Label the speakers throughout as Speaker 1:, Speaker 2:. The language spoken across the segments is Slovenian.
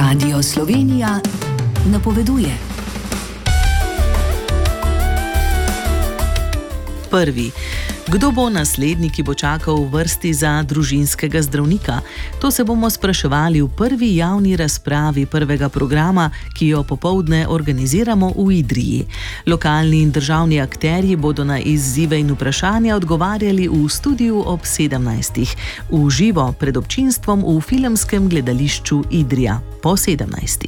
Speaker 1: Radio Slovenija napoveduje.
Speaker 2: Prvi. Kdo bo naslednji, ki bo čakal v vrsti za družinskega zdravnika? To se bomo spraševali v prvi javni razpravi prvega programa, ki jo popoldne organiziramo v Idriji. Lokalni in državni akterji bodo na izzive in vprašanja odgovarjali v studiu ob 17. v živo pred občinstvom v filmskem gledališču Idrija po 17.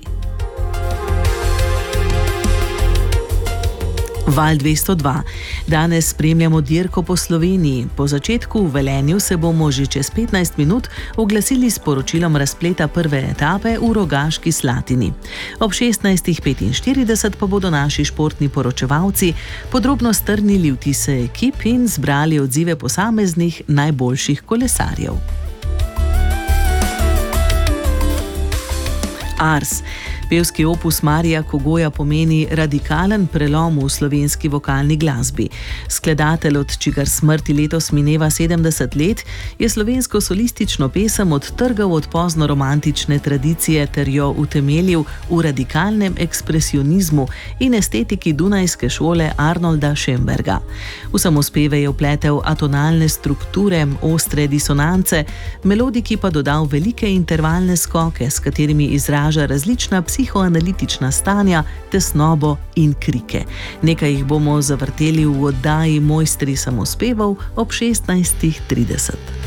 Speaker 2: Val 202. Danes spremljamo dirko po Sloveniji. Po začetku v Velenju se bomo že čez 15 minut oglasili s poročilom razpleta prve etape v Rogaški Slatini. Ob 16:45 pa bodo naši športni poročevalci podrobno strnili vtise ekip in zbrali odzive posameznih najboljših kolesarjev. Ars. Pevski opus Marija Kogoja pomeni radikalen prelom v slovenski vokalni glasbi. Skladatelj, od čigar smrti letos mineva 70 let, je slovensko solistično pesem odtrgal od pozno-romantične tradicije ter jo utemeljil v radikalnem ekspresionizmu in estetiki dunajske šole Arnolda Schönberga. V samospeve je vpletel atonalne strukture, ostre disonance, melodiki pa dodal velike intervalne skoke, s katerimi izraža različna psihoanalitična stanja, tesnobo in krike. Nekaj jih bomo zavrteli v oddaji Mojstri samospevov ob 16:30.